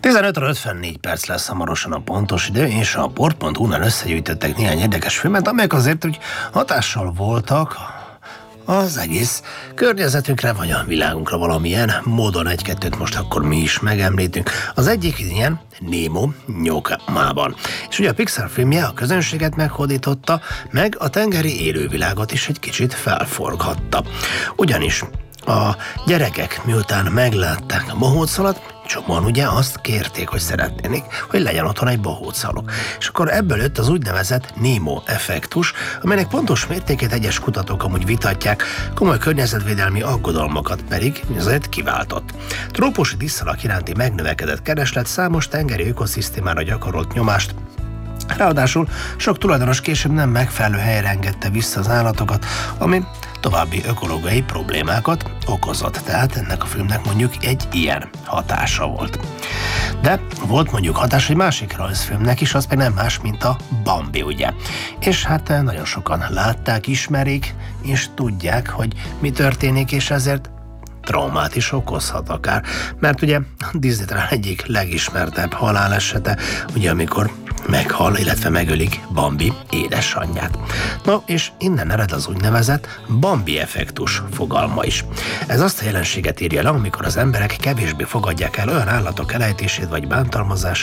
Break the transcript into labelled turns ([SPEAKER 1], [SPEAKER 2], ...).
[SPEAKER 1] 15-ről 54 perc lesz hamarosan a pontos idő, és a port.hu-nál összegyűjtöttek néhány érdekes filmet, amelyek azért úgy hatással voltak az egész környezetünkre, vagy a világunkra valamilyen módon. Egy-kettőt most akkor mi is megemlítünk. Az egyik ilyen Nemo nyomában. És ugye a Pixar filmje a közönséget meghódította, meg a tengeri élővilágot is egy kicsit felforgatta. Ugyanis a gyerekek miután meglátták a bohócsalat, csomóan ugye azt kérték, hogy szeretnének, hogy legyen otthon egy bohócaluk. És akkor ebből jött az úgynevezett Nemo effektus, amelynek pontos mértékét egyes kutatók amúgy vitatják, komoly környezetvédelmi aggodalmakat pedig azért kiváltott. Trópusi díszalak iránti megnövekedett kereslet számos tengeri ökoszisztémára gyakorolt nyomást, ráadásul sok tulajdonos később nem megfelelő helyre engedte vissza az állatokat, ami további ökológiai problémákat okozott. Tehát ennek a filmnek mondjuk egy ilyen hatása volt. De volt mondjuk hatás egy másik rajzfilmnek is, az pedig nem más, mint a Bambi, ugye. És hát nagyon sokan látták, ismerik, és tudják, hogy mi történik, és ezért traumát is okozhat akár. Mert ugye Disney talán egyik legismertebb halálesete, ugye amikor meghal, illetve megölik Bambi édesanyját. Na, és innen ered az úgynevezett Bambi effektus fogalma is. Ez azt a jelenséget írja le, amikor az emberek kevésbé fogadják el olyan állatok elejtését vagy bántalmazását,